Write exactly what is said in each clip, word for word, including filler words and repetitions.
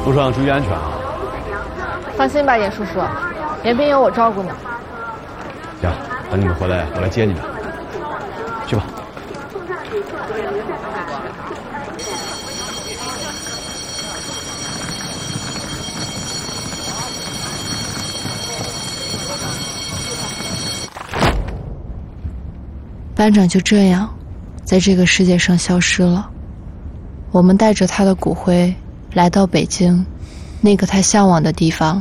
路上注意安全啊！ 放心吧，严叔叔，严斌有我照顾呢。 行，等你们回来，我来接你们。去吧。 班长就这样在这个世界上消失了。我们带着他的骨灰来到北京，那个他向往的地方。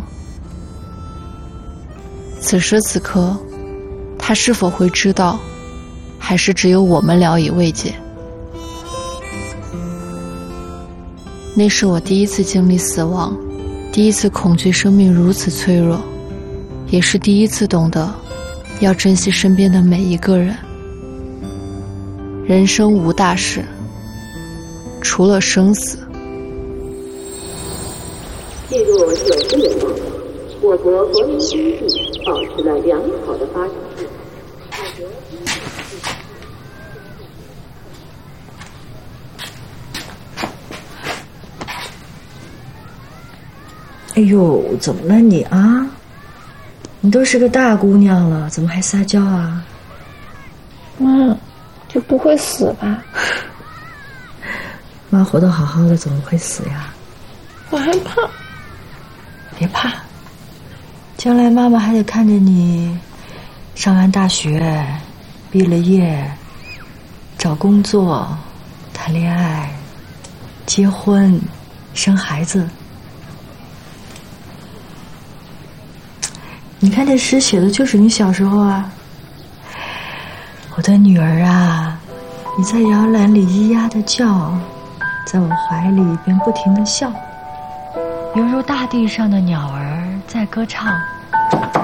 此时此刻，他是否会知道，还是只有我们聊以慰藉？那是我第一次经历死亡，第一次恐惧生命如此脆弱，也是第一次懂得要珍惜身边的每一个人。人生无大事，除了生死。 进入九十年代，我国国民经济保持了良好的发展势头。哎呦，怎么了你啊？你都是个大姑娘了，怎么还撒娇啊？ 妈，就不会死吧？ 妈活得好好的，怎么会死呀？ 我害怕。 别怕，将来妈妈还得看着你上完大学，毕了业，找工作，谈恋爱，结婚，生孩子。你看这诗写的就是你小时候啊。我的女儿啊，你在摇篮里咿呀的叫，在我怀里边不停的笑，犹如大地上的鸟儿在歌唱。